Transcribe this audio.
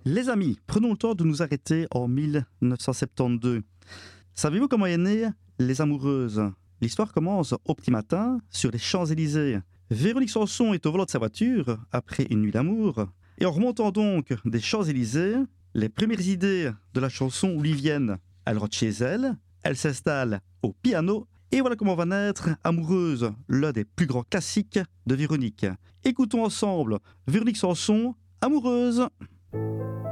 Les amis, prenons le temps de nous arrêter en 1972. Savez-vous comment est née Les Amoureuses? L'histoire commence au petit matin sur les Champs-Élysées. Véronique Sanson est au volant de sa voiture après une nuit d'amour. Et en remontant donc des Champs-Élysées, les premières idées de la chanson lui viennent. Elle rentre chez elle, elle s'installe au piano et voilà comment va naître Amoureuse, l'un des plus grands classiques de Véronique. Écoutons ensemble Véronique Sanson, Amoureuse.